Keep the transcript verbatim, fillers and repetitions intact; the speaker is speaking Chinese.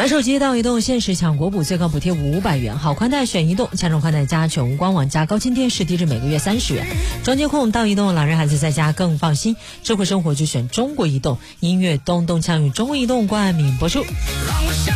买手机到移动限时抢国补，最高补贴五百元。好宽带选移动，强中宽带加全屋官网加高清电视，低至每个月三十元。中监控到移动，老人孩子在家更放心。智慧生活就选中国移动，音乐咚咚锵与中国移动冠名播出。